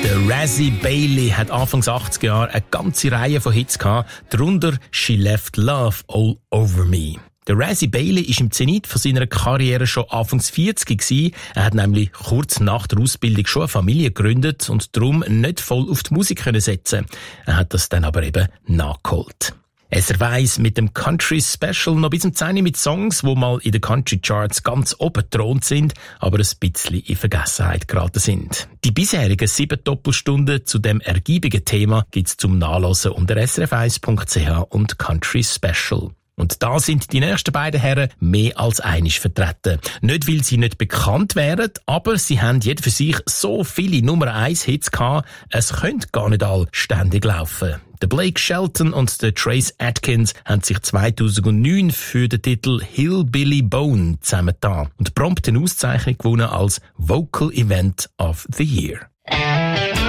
Der Razzie Bailey hat Anfangs 80er Jahre eine ganze Reihe von Hits gehabt, darunter «She Left Love All Over Me». Der Razzie Bailey ist im Zenit von seiner Karriere schon Anfangs 40 gewesen. Er hat nämlich kurz nach der Ausbildung schon eine Familie gegründet und darum nicht voll auf die Musik können setzen. Er hat das dann aber eben nachgeholt. SRF 1 mit dem Country Special noch bis zum 10 mit Songs, die mal in den Country Charts ganz oben thront sind, aber ein bisschen in Vergessenheit geraten sind. Die bisherigen 7 Doppelstunden zu dem ergiebigen Thema gibt's zum Nachlesen unter srf1.ch und Country Special. Und da sind die nächsten beiden Herren mehr als einig vertreten. Nicht, weil sie nicht bekannt wären, aber sie haben jeder für sich so viele Nummer-1-Hits gehabt, es könnte gar nicht all ständig laufen. Der Blake Shelton und der Trace Atkins haben sich 2009 für den Titel Hillbilly Bone zusammengetan und prompt eine Auszeichnung gewonnen als Vocal Event of the Year.